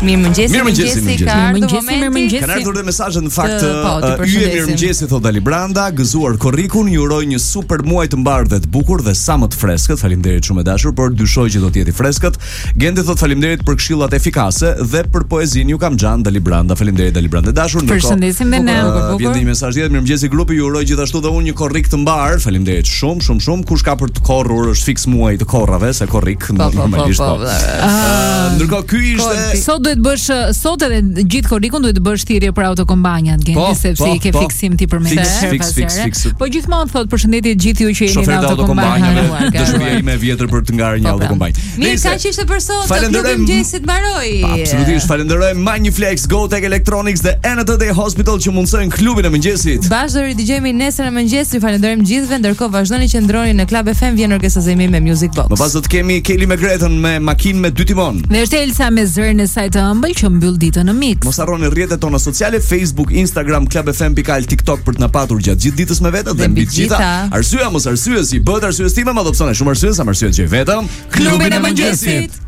Mirëmëngjesi, ka ardhur momenti. Kanë ardhur dhe mesazhe në fakt. Ju mirëmëngjesi thot Alibranda, gëzuar korrikun, ju uroj një super muaj të mbar dhe të bukur dhe sa më të freskët. Faleminderit shumë e dashur, por dyshoj që do të jetë i freskët. Gende thot faleminderit për këshillat efikase dhe për poezinë. Ju kam xhan Alibranda. Faleminderit Alibranda dashur. Përshëndesim dhe ne. Vjen një mesazh tjetër, mirëmëngjesi grupi, ju uroj gjithashtu dhe unë një korrik të mbar. Faleminderit shumë. Kush ka për të korrur është fiks muaj të korrave, se korrik normalisht po. Ndërkohë ky ishte sot duhet bësh sot edhe gjithë korrikun duhet të bësh thirrje për autokombanjat Gendi, sepse i ke fiksim ti përmendë. Fix. Po gjithmonë thot përshëndetje gjithë ju që jeni në autokombanjë. Dëshmia ime e vjetër për të ngarë një autokombanjë. Mirë, kaq ishte për sot. Falenderojmë mëngjesit mbaroi. Absolutisht falenderojmë Maniflex, Gotek Electronics dhe NTD Hospital që mundsojnë klubin e mëngjesit. Bashkë do ridigjojmë nesër në mëngjes. Ju falenderojmë gjithëve, ndërkohë vazhdoni që ndroni në Club FM, vjen orkestra Zemi me Music Box. Më pas do të kemi Kelly McGrethen me makinë me 2 timon. Dhe është Elsa me zërin e saj të ëmbël që mbyll ditën në mix. Mos harroni rrjetet tona sociale, Facebook, Instagram, Club FM / TikTok për të na patur gjatë gjithë ditës me vete dhe mbi të gjitha. Arsyeja mos arsye si bëhet arsyes time, madje opsione shumë arsye sa arsye që vetëm klubin e mëngjesit.